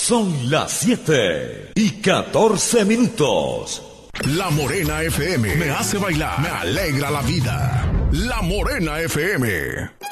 Son las 7:14. La Morena FM me hace bailar, me alegra la vida. La Morena FM.